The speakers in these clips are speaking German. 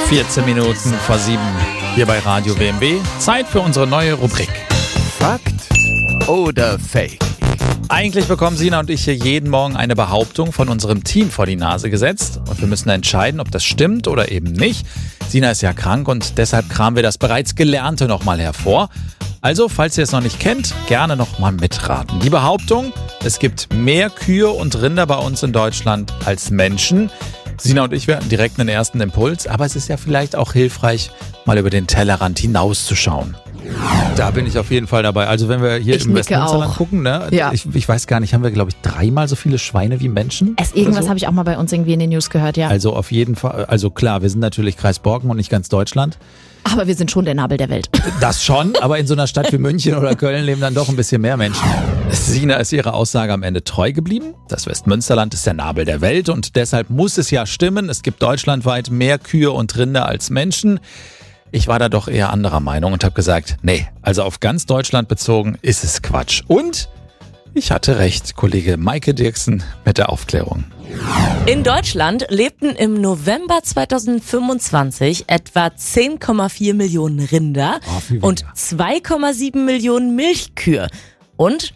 14 Minuten vor 7 hier bei Radio WMW. Zeit für unsere neue Rubrik. Fakt oder Fake? Eigentlich bekommen Sina und ich hier jeden Morgen eine Behauptung von unserem Team vor die Nase gesetzt. Und wir müssen entscheiden, ob das stimmt oder eben nicht. Sina ist ja krank und deshalb kramen wir das bereits Gelernte nochmal hervor. Also, falls ihr es noch nicht kennt, gerne nochmal mitraten. Die Behauptung: Es gibt mehr Kühe und Rinder bei uns in Deutschland als Menschen. Sina und ich, wir hatten direkt einen ersten Impuls, aber es ist ja vielleicht auch hilfreich, mal über den Tellerrand hinauszuschauen. Da bin ich auf jeden Fall dabei. Also wenn wir hier im Westmünsterland gucken, ne? Ja. Ich weiß gar nicht, haben wir, glaube ich, 3-mal so viele Schweine wie Menschen? Irgendwas so? habe ich auch mal bei uns irgendwie in den News gehört, ja. Also auf jeden Fall, also klar, wir sind natürlich Kreis Borken und nicht ganz Deutschland. Aber wir sind schon der Nabel der Welt. Das schon, aber in so einer Stadt wie München oder Köln leben dann doch ein bisschen mehr Menschen. Sina ist ihrer Aussage am Ende treu geblieben. Das Westmünsterland ist der Nabel der Welt und deshalb muss es ja stimmen. Es gibt deutschlandweit mehr Kühe und Rinder als Menschen. Ich war da doch eher anderer Meinung und habe gesagt, nee, also auf ganz Deutschland bezogen ist es Quatsch. Und ich hatte recht, Kollege Maike Dirksen mit der Aufklärung. In Deutschland lebten im November 2025 etwa 10,4 Millionen Rinder und 2,7 Millionen Milchkühe und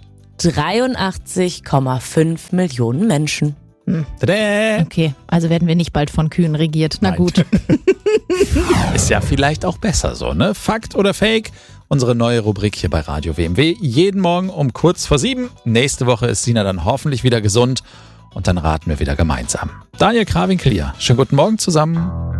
83,5 Millionen Menschen. Okay, also werden wir nicht bald von Kühen regiert. Na gut. Ist ja vielleicht auch besser so, ne? Fakt oder Fake? Unsere neue Rubrik hier bei Radio WMW. Jeden Morgen um kurz vor 7. Nächste Woche ist Sina dann hoffentlich wieder gesund und dann raten wir wieder gemeinsam. Daniel Krawinkel hier. Schönen guten Morgen zusammen.